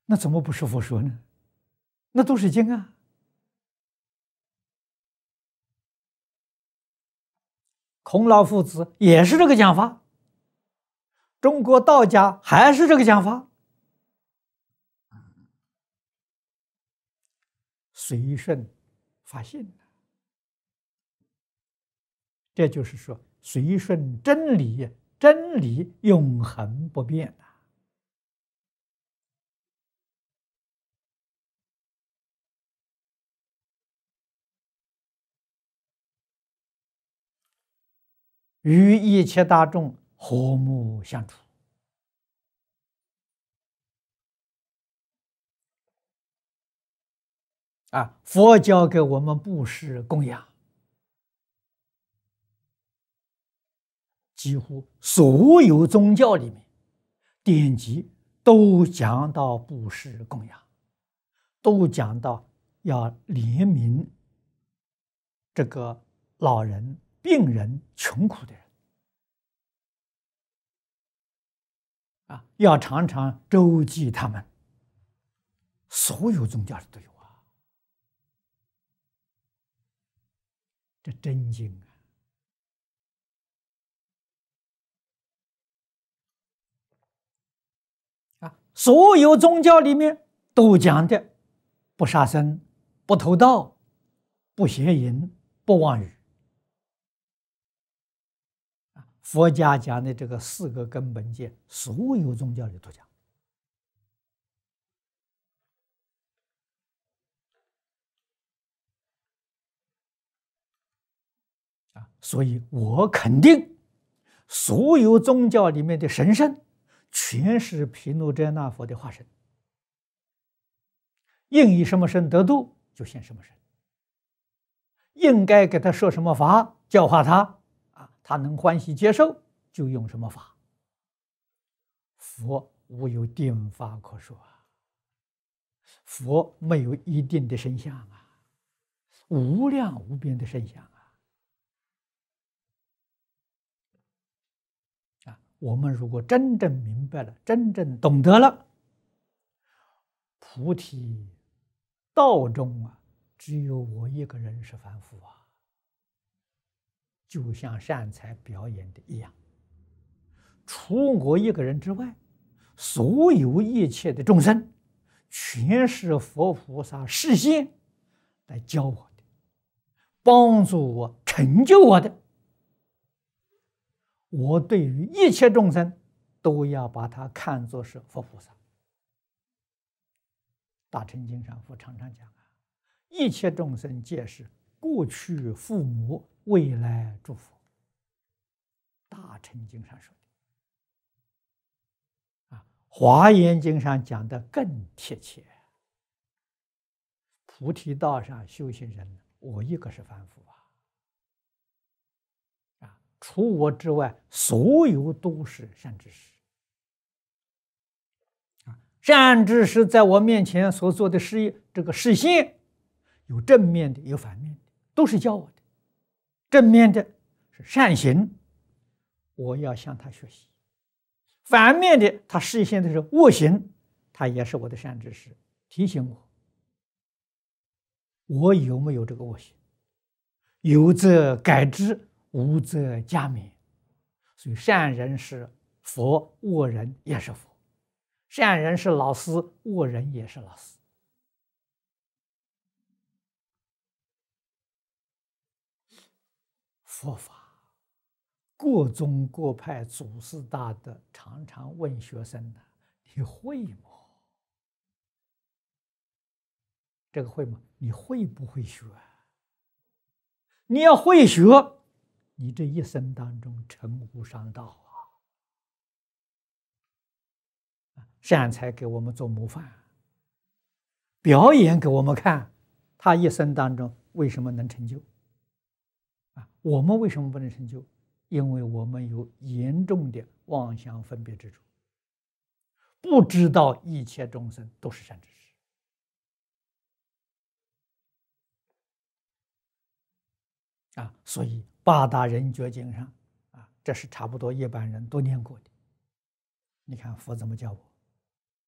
那怎么不是佛说呢？那都是经啊。孔老夫子也是这个讲法，中国道家还是这个讲法，随顺发性。这就是说，随顺真理，真理永恒不变的。与一切大众和睦相处。佛教给我们布施供养，几乎所有宗教里面典籍都讲到布施供养，都讲到要怜悯这个老人、病人、穷苦的人。要常常周济他们，所有宗教都有啊，这真经所有宗教里面都讲的不杀生、不偷盗、不邪淫、不妄语。佛家讲的这个4个根本戒，所有宗教里都讲。所以我肯定，所有宗教里面的神圣，全是毗卢遮那佛的化身。应以什么身得度，就现什么身。应该给他说什么法，教化他他能欢喜接受，就用什么法。佛无有定法可说佛没有一定的身相无量无边的身相我们如果真正明白了，真正懂得了，菩提道中只有我一个人是凡夫就像善财表演的一样，除我一个人之外，所有一切的众生，全是佛菩萨示现来教我的，帮助我成就我的。我对于一切众生都要把它看作是佛菩萨。大乘经上佛常常讲一切众生皆是过去父母，未来诸佛。大乘经上说的华严经上讲的更贴切。菩提道上修行人，我一个是凡夫除我之外，所有都是善知识。善知识在我面前所做的事业，这个示现，有正面的，有反面的，都是教我的。正面的是善行，我要向他学习；反面的，他示现的是恶行，他也是我的善知识，提醒我。我有没有这个恶行？有则改之，无则加勉。所以善人是佛，恶人也是佛；善人是老师，恶人也是老师。佛法各宗各派祖师大德常常问学生你会吗？这个会吗？你会不会学？你要会学，你这一生当中成无上道善财给我们做模范，表演给我们看，他一生当中为什么能成就我们为什么不能成就？因为我们有严重的妄想分别执着，不知道一切众生都是善知识所以八大人觉经上这是差不多一般人都念过的。你看佛怎么教我？